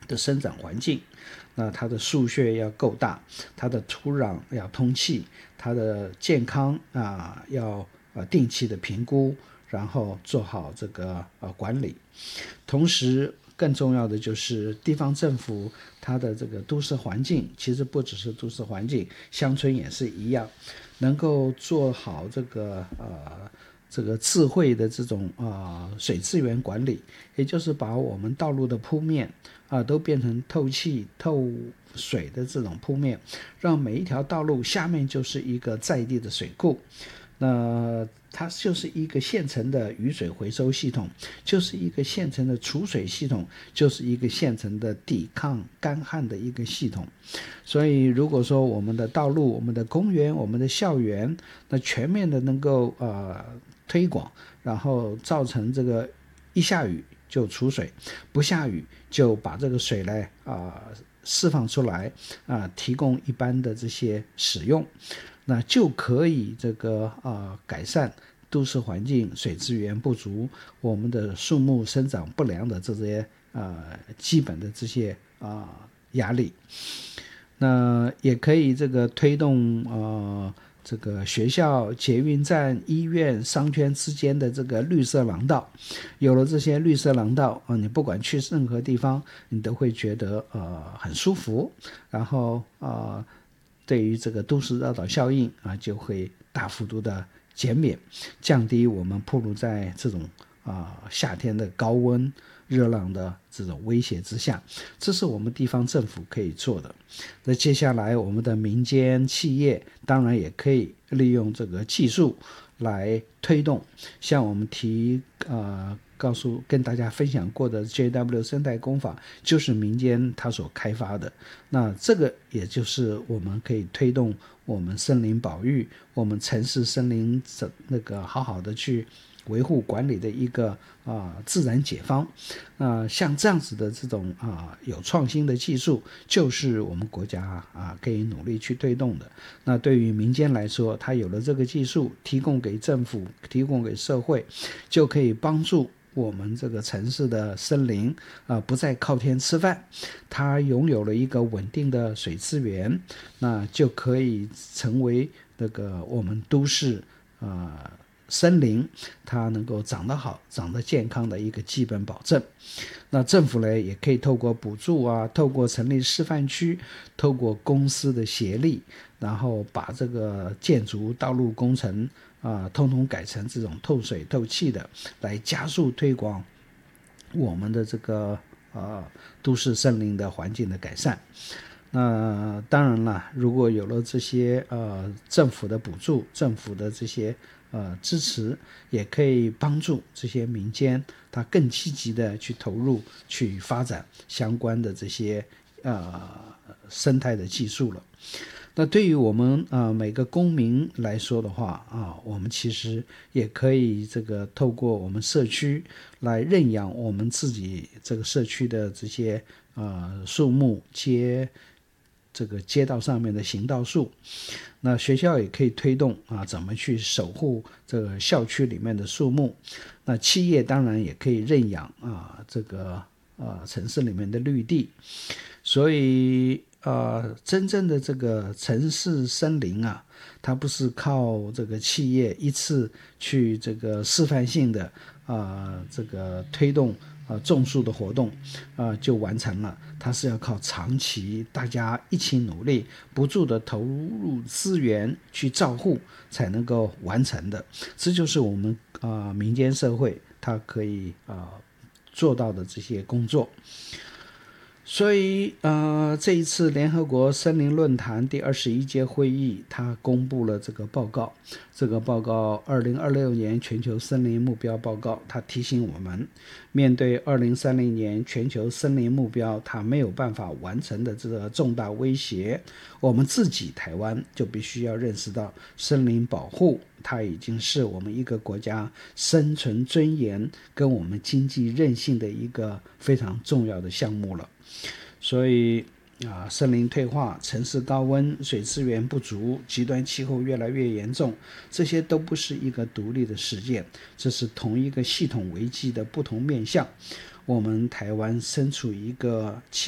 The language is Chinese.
的生长环境。那它的树穴要够大，它的土壤要通气，它的健康要定期的评估，然后做好这个管理。同时更重要的就是地方政府它的这个都市环境，其实不只是都市环境，乡村也是一样，能够做好这个智慧的这种水资源管理，也就是把我们道路的铺面都变成透气透水的这种铺面，让每一条道路下面就是一个在地的水库。那它就是一个现成的雨水回收系统，就是一个现成的储水系统，就是一个现成的抵抗干旱的一个系统。所以如果说我们的道路、我们的公园、我们的校园，那全面的能够推广，然后造成这个一下雨就储水，不下雨就把这个水来释放出来提供一般的这些使用，那就可以这个改善都市环境水资源不足，我们的树木生长不良的这些基本的这些压力。那也可以这个推动这个学校、捷运站、医院、商圈之间的这个绿色廊道。有了这些绿色廊道你不管去任何地方，你都会觉得很舒服，然后对于这个都市热岛效应就会大幅度的减免，降低我们暴露在这种夏天的高温热浪的这种威胁之下，这是我们地方政府可以做的。那接下来我们的民间企业当然也可以利用这个技术来推动，像我们跟大家分享过的 JW 生态工法，就是民间它所开发的。那这个也就是我们可以推动我们森林保育，我们城市森林那个好好的去维护管理的一个自然解方。像这样子的这种有创新的技术，就是我们国家可以努力去推动的。那对于民间来说，它有了这个技术，提供给政府，提供给社会，就可以帮助我们这个城市的森林不再靠天吃饭，它拥有了一个稳定的水资源，那就可以成为那个我们都市森林它能够长得好、长得健康的一个基本保证。那政府呢，也可以透过补助透过成立示范区，透过公司的协力，然后把这个建筑道路工程通通改成这种透水透气的，来加速推广我们的这个都市森林的环境的改善。那当然了，如果有了这些政府的补助、政府的这些支持，也可以帮助这些民间他更积极的去投入，去发展相关的这些生态的技术了。那对于我们每个公民来说的话我们其实也可以这个透过我们社区来认养我们自己这个社区的这些树木这个街道上面的行道树。那学校也可以推动怎么去守护这个校区里面的树木。那企业当然也可以认养这个城市里面的绿地。所以真正的这个城市森林它不是靠这个企业一次去这个示范性的这个推动种树的活动就完成了，它是要靠长期大家一起努力，不住的投入资源去照护才能够完成的。这就是我们民间社会它可以做到的这些工作。所以这一次联合国森林论坛第21届会议，它公布了这个报告。这个报告2026年全球森林目标报告，它提醒我们，面对2030年全球森林目标它没有办法完成的这个重大威胁，我们自己台湾就必须要认识到，森林保护它已经是我们一个国家生存尊严跟我们经济韧性的一个非常重要的项目了。所以森林退化、城市高温、水资源不足、极端气候越来越严重，这些都不是一个独立的事件，这是同一个系统危机的不同面向。我们台湾身处一个